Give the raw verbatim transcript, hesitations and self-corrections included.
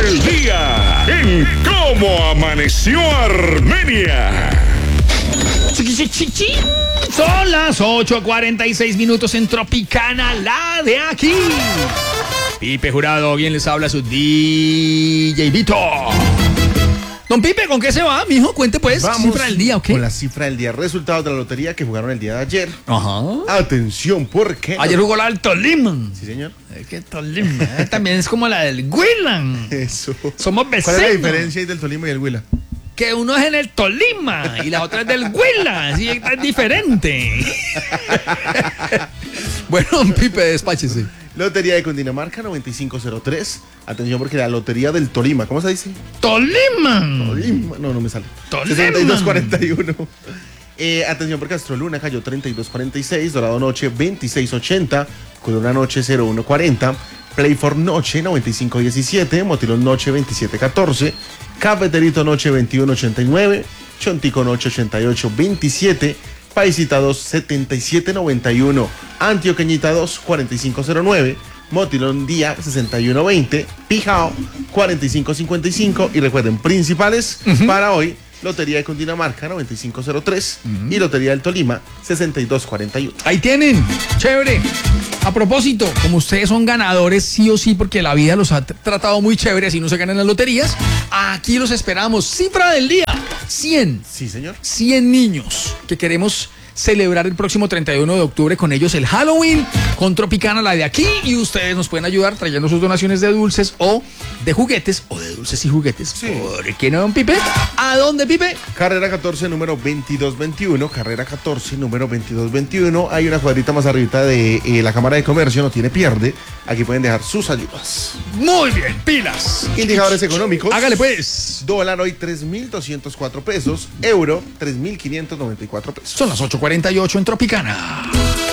del día en Cómo Amaneció Armenia. Son las ocho cuarenta y seis minutos en Tropicana, la de aquí. Pipe Jurado, bien les habla su D J Vito. Don Pipe, ¿con qué se va, mijo? Cuente pues, Vamos cifra del día, ¿ok? Con la cifra del día, resultados de la lotería que jugaron el día de ayer. Ajá. Atención, porque Ayer jugó la del Tolima. Sí, señor. Es que Tolima eh, también es como la del Huila. Eso. Somos ¿Cuál vecinos. es la diferencia ahí del Tolima y el Huila? Que uno es en el Tolima y la otra es del Huila. Así que es diferente. Bueno, don Pipe, despáchese. Lotería de Cundinamarca noventa y cinco cero tres. Atención porque la lotería del Tolima, ¿cómo se dice? Tolima. Tolima. No, no me sale. Tolima. sesenta y dos cuarenta y uno. Eh, atención porque Astroluna cayó treinta y dos cuarenta y seis. Dorado Noche veintiséis ochenta. Corona Noche cero uno cuarenta. Play for Noche noventa y cinco diecisiete. Motilón Noche veintisiete catorce. Cafeterito Noche veintiuno ochenta y nueve. Chontico Noche ochenta y ocho veintisiete. Paisita dos setenta y siete noventa y uno. Antioqueñita dos cuarenta y cinco cero nueve. Motilón Día sesenta y uno veinte. Pijao cuarenta y cinco cincuenta y cinco. Y recuerden, principales uh-huh. para hoy: Lotería de Cundinamarca noventa y cinco cero tres uh-huh. y Lotería del Tolima sesenta y dos cuarenta y uno. Ahí tienen, chévere. A propósito, como ustedes son ganadores sí o sí porque la vida los ha t- tratado muy chévere si no se ganan las loterías, aquí los esperamos. Cifra del día, cien. Sí, señor. cien niños que queremos celebrar el próximo treinta y uno de octubre con ellos el Halloween con Tropicana, la de aquí, y ustedes nos pueden ayudar trayendo sus donaciones de dulces o de juguetes o de dulces y juguetes. Sí. ¿Por qué no, don Pipe? ¿A dónde, Pipe? Carrera catorce, número veintidós veintiuno. Carrera catorce, número veintidós veintiuno. Hay una cuadrita más arribita de eh, la Cámara de Comercio, no tiene pierde. Aquí pueden dejar sus ayudas. Muy bien, pilas. Indicadores económicos. Hágale pues. Dólar hoy tres mil doscientos cuatro pesos. Euro tres mil quinientos noventa y cuatro pesos. Son las ocho cuarenta y ocho en Tropicana.